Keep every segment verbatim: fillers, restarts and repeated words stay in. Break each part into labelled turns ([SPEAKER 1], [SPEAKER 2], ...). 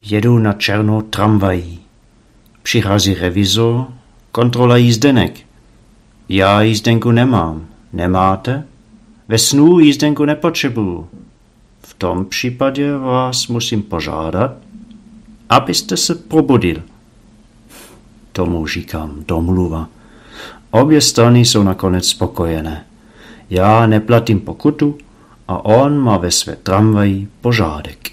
[SPEAKER 1] Jedu na černou tramvají. Přichází revizor, kontrola jízdenek. Já jízdenku nemám. Nemáte? Ve snu jízdenku nepotřebuju. V tom případě vás musím požádat, abyste se probudil. Tomu říkám domluva. Obě strany jsou nakonec spokojené. Já neplatím pokutu a on má ve své tramvaji pořádek.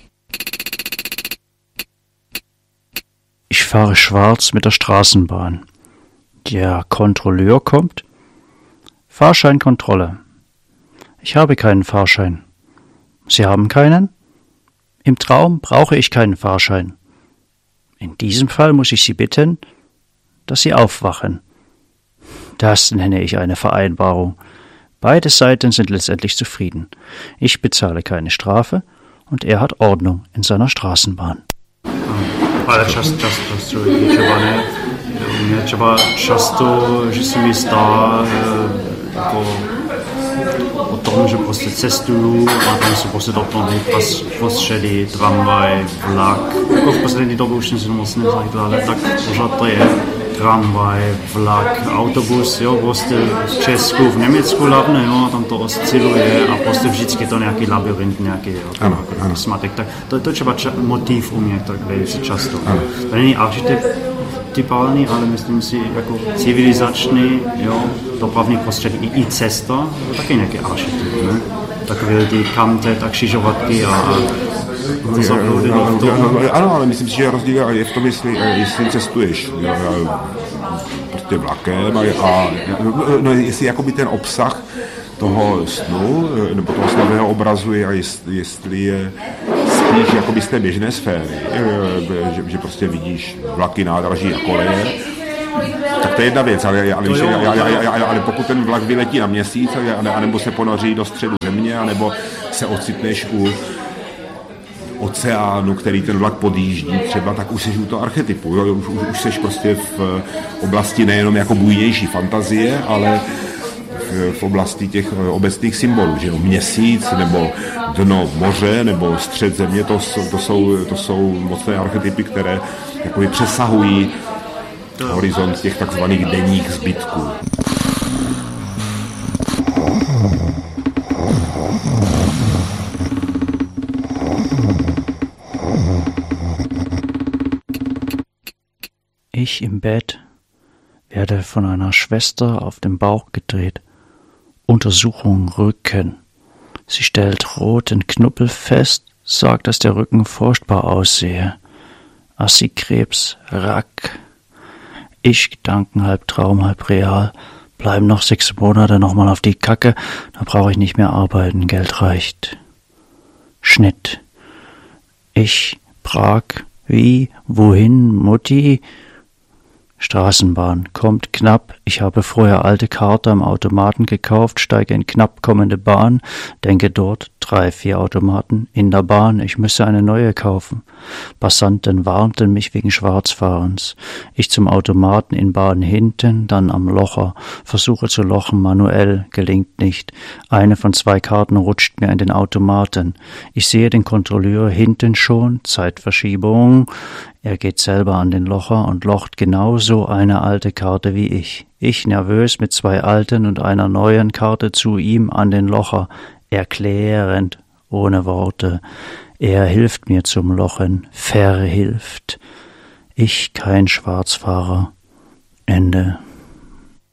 [SPEAKER 2] Ich fahre schwarz mit der Straßenbahn. Der Kontrolleur kommt. Fahrscheinkontrolle. Ich habe keinen Fahrschein. Sie haben keinen? Im Traum brauche ich keinen Fahrschein. In diesem Fall muss ich Sie bitten, dass Sie aufwachen. Das nenne ich eine Vereinbarung. Beide Seiten sind letztendlich zufrieden. Ich bezahle keine Strafe und er hat Ordnung in seiner Straßenbahn.
[SPEAKER 1] Ale čas, často člověk třeba ne. U mě třeba často, že si mi stá jako o tom, že prostě cestuju a tam se prostě doplňují prostředy, tramvaj, vlak. Jako v poslední době už jsem si moc nezajídla, ale tak pořád to je. Tramvaj, vlak, autobus, jo, prostě v Česku, v Německu hlavně, jo, tam to osciluje a prostě vždycky to nějaký labyrint, nějaký, jo,
[SPEAKER 3] ano,
[SPEAKER 1] jako
[SPEAKER 3] ano.
[SPEAKER 1] smatek. Tak to, to je třeba ča- motiv u mě, tak velice často. Ano. To není archetypální, ale myslím si jako civilizační, jo, dopravní prostředí i, i cesta, to taky nějaký archetyp, ne? Takové ty kamte, tak křižovatky a, a
[SPEAKER 3] No, no, no, no, ano, ale myslím si, že rozdíl je v tom, jestli, jestli cestuješ prostě vlakem a, a no, jestli jakoby ten obsah toho snu nebo toho slavného obrazu je, jestli je spíš jakoby z té běžné sféry, že, že prostě vidíš vlaky, nádraží a koleje, tak to je jedna věc, ale, ale, jo, ale, ale, ale pokud ten vlak vyletí na měsíc, anebo se ponoří do středu země, anebo se ocitneš u oceánu, který ten vlak podjíždí třeba, tak už jsi u toho archetypu. Jo? Už, už jsi prostě v oblasti nejenom jako bujnější fantazie, ale v, v oblasti těch obecných symbolů, že jo? Měsíc, nebo dno moře, nebo střed země, to, to, jsou, to jsou mocné archetypy, které jakoby přesahují horizont těch takzvaných denních zbytků.
[SPEAKER 2] Ich im Bett werde von einer Schwester auf den Bauch gedreht. Untersuchung Rücken. Sie stellt roten Knubbel fest, sagt, dass der Rücken furchtbar aussehe. Assi-Krebs, Rack. Ich, Gedanken, halb Traum, halb real. Bleiben noch sechs Monate nochmal auf die Kacke, da brauche ich nicht mehr arbeiten, Geld reicht. Schnitt. Ich, Prag, wie, wohin, Mutti? Straßenbahn, kommt knapp, ich habe vorher alte Karte am Automaten gekauft, steige in knapp kommende Bahn, denke dort, drei, vier Automaten, in der Bahn, ich müsse eine neue kaufen. Passanten warnten mich wegen Schwarzfahrens. Ich zum Automaten in Bahn hinten, dann am Locher, versuche zu lochen manuell, gelingt nicht. Eine von zwei Karten rutscht mir in den Automaten. Ich sehe den Kontrolleur hinten schon, Zeitverschiebung. Er geht selber an den Locher und locht genauso eine alte Karte wie ich. Ich nervös mit zwei alten und einer neuen Karte zu ihm an den Locher, erklärend, ohne Worte. Er hilft mir zum Lochen, verhilft. Ich kein Schwarzfahrer. Ende.